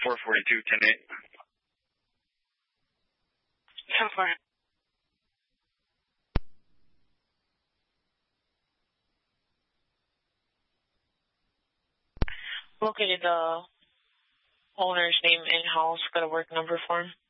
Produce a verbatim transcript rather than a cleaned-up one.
four forty-two, ten eight. ten four. Located the owner's name in-house. Got a work number for him.